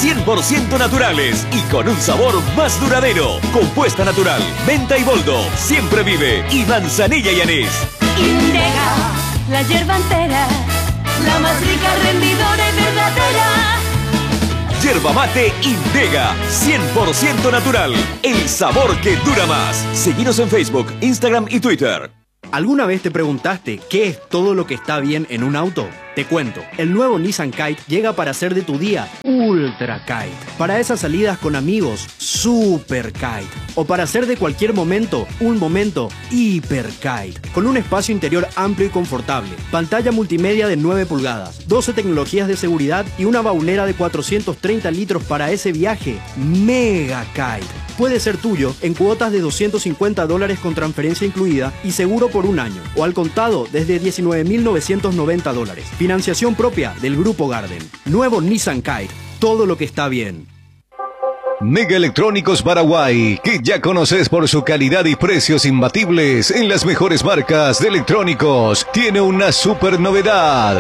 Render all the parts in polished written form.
100% naturales y con un sabor más duradero. Compuesta natural, menta y boldo, siempre vive y manzanilla y anís. Indega, la yerba entera, la más rica, rendidora y verdadera. Yerba mate Indega, 100% natural, el sabor que dura más. Seguinos en Facebook, Instagram y Twitter. ¿Alguna vez te preguntaste qué es todo lo que está bien en un auto? Te cuento, el nuevo Nissan Kite llega para hacer de tu día Ultra Kite. Para esas salidas con amigos, Super Kite. O para hacer de cualquier momento, un momento Hiper Kite. Con un espacio interior amplio y confortable, pantalla multimedia de 9 pulgadas, 12 tecnologías de seguridad y una baulera de 430 litros para ese viaje Mega Kite. Puede ser tuyo en cuotas de $250 con transferencia incluida y seguro por un año, o al contado desde $19.990. Financiación propia del Grupo Garden. Nuevo Nissan Kite, todo lo que está bien. Mega Electrónicos Paraguay, que ya conoces por su calidad y precios imbatibles en las mejores marcas de electrónicos, tiene una super novedad.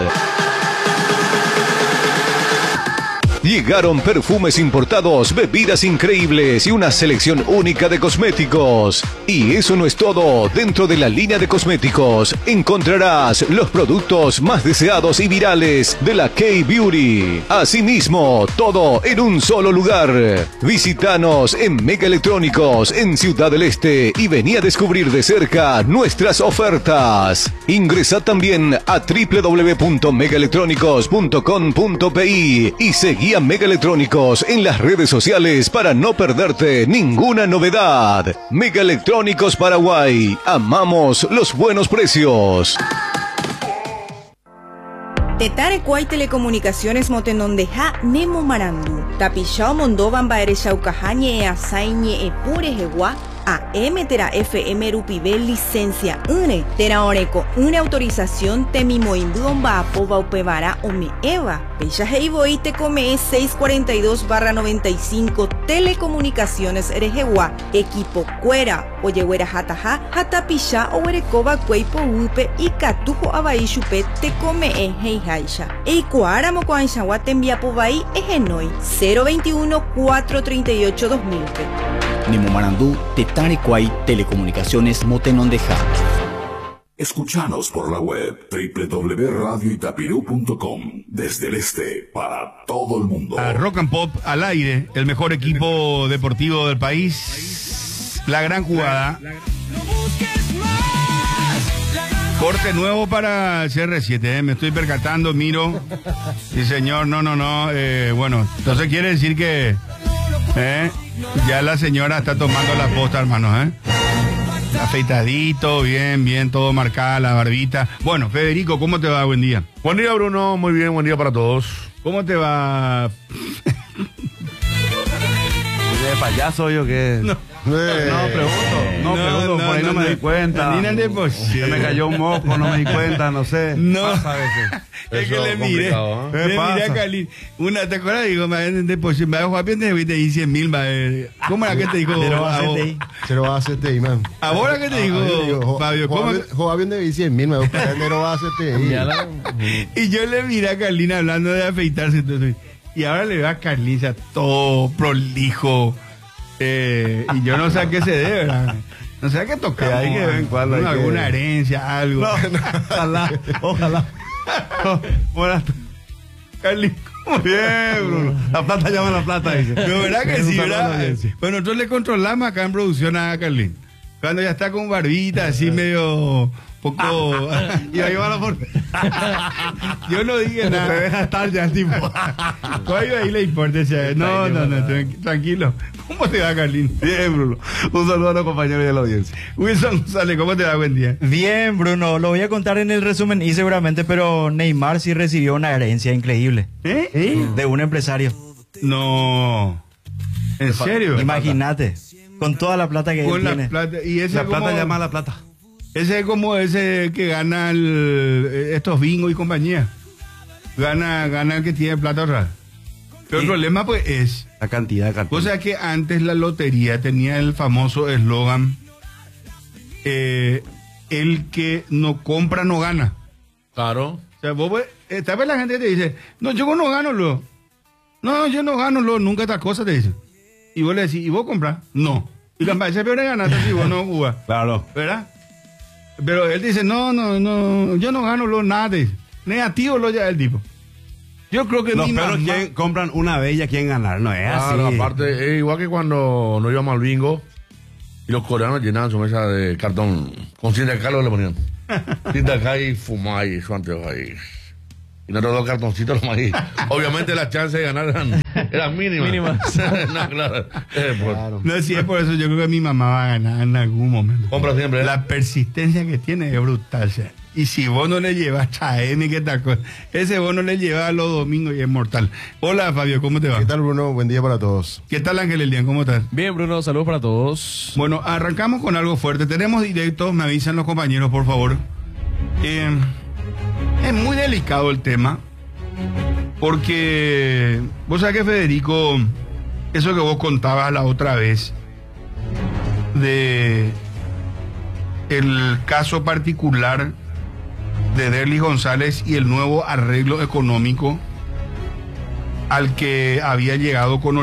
Llegaron perfumes importados, bebidas increíbles y una selección única de cosméticos. Y eso no es todo. Dentro de la línea de cosméticos encontrarás los productos más deseados y virales de la K-Beauty. Asimismo, todo en un solo lugar. Visítanos en Mega Electrónicos en Ciudad del Este y vení a descubrir de cerca nuestras ofertas. Ingresa también a www.megaelectronicos.com.pi y seguí a Mega Electrónicos en las redes sociales para no perderte ninguna novedad. Mega Electrónicos Paraguay. Amamos los buenos precios. Tetare Kuay Telecomunicaciones Motenondeja Nemo Marandu. Tapishao Mondovan Baereshaucajañe e Asaiñe e Pure Jeguá. AM Tera FM Rupibe licencia une Tera Oreco une autorización Temimoimbuon Baapoba Upevara Ome Eva Pecha Heiboí te come 642/95 Telecomunicaciones Erejewa Equipo Cuera Oyehuera Jataja Jatapisha Owerecoba Cueipo Upe y Catujo Abaishupe te come Heijaisha Eikuara Mocoanchawa Tembiapobai Egenoi 021-438-2000 Nemo Marandú, Tetare Kuay Telecomunicaciones Motenondeja. Escuchanos por la web www.radioitapiru.com desde el este para todo el mundo. Rock and Pop al aire, el mejor equipo deportivo del país. La gran jugada. Corte nuevo para CR7, me estoy percatando, miro. Sí, señor, no. Bueno, entonces quiere decir que ya la señora está tomando la posta, hermanos, afeitadito, bien, todo marcada, la barbita. Bueno, Federico, ¿cómo te va? Buen día. Buen día, Bruno, muy bien, buen día para todos. ¿Cómo te va? ¿De payaso yo qué? No, pregunto, por ahí no me di cuenta. Se me cayó un moco, no me di cuenta, no sé. No. Pasa a veces. Es que le miré a Carlín. ¿Te acuerdas? Digo, me dejó a pie de 100.000. ¿Cómo era que te dijo? Se lo va a hacer TI, man. ¿Ahora qué te dijo, Fabio? Juega bien de 100.000, me va a hacer TI. Y yo le miré a Carlín hablando de afeitarse. Y ahora le veo a Carlín, todo prolijo. Y yo no sé a qué se debe, ¿verdad? No sé a qué tocar. Hay que ver cuando alguna herencia, algo. No. Ojalá. Buenas. Carlín, ¿cómo bien, Bruno? La plata llama la plata, dice. No, ¿verdad que sí, verdad? Bueno, nosotros le controlamos acá en producción a Carlín. Cuando ya está con barbita, así medio poco. Y ahí va la forma. Yo no dije nada. Te deja estar ya el tipo. Todavía ahí le importa. No, tranquilo. ¿Cómo te va, Carlín? Bien, Bruno. Un saludo a los compañeros de la audiencia. Wilson González, ¿cómo te va? Buen día. Bien, Bruno. Lo voy a contar en el resumen y seguramente, pero Neymar sí recibió una herencia increíble. De un empresario. No. ¿En serio? Imagínate. Con toda la plata que él tiene. Y ese la plata llama a la plata. Ese es como ese que gana estos Bingo y compañía. Gana el que tiene plata ahorrada. Pero el problema pues es la cantidad de cartones. O sea que antes la lotería tenía el famoso eslogan el que no compra no gana. Claro. O sea, vos tal vez la gente te dice, no, yo no gano, No, yo no gano nunca estas cosas, te dicen. Y vos le decís, ¿y vos compras? No. Y la empresa peor es ganar si vos no jugás. Claro. ¿Verdad? Pero él dice, no, yo no gano nada. Dice. Negativo lo ya el tipo. Yo creo que los perros compran una vez y ya quieren ganar, no es así. Claro, aparte, es igual que cuando no íbamos al bingo y los coreanos llenaban su mesa de cartón con cinta de Carlos le ponían. Cinta acá y fumar y su anteojo ahí. Y nosotros dos cartoncitos los maíz. Obviamente las chances de ganar eran mínimas. No, claro. No, sí, es por eso yo creo que mi mamá va a ganar en algún momento. Compra siempre. La persistencia que tiene es brutal. ¿Sí? Y si vos no le llevas chaemi, ¿qué tal cosa? Ese vos no le llevas los domingos y es mortal. Hola, Fabio, ¿cómo te va? ¿Qué tal, Bruno? Buen día para todos. ¿Qué tal, Ángel Elian? ¿Cómo estás? Bien, Bruno, saludos para todos. Bueno, arrancamos con algo fuerte. Tenemos directos, me avisan los compañeros, por favor. Es muy delicado el tema, porque vos sabés que, Federico, eso que vos contabas la otra vez, de el caso particular de Derlis González y el nuevo arreglo económico al que había llegado con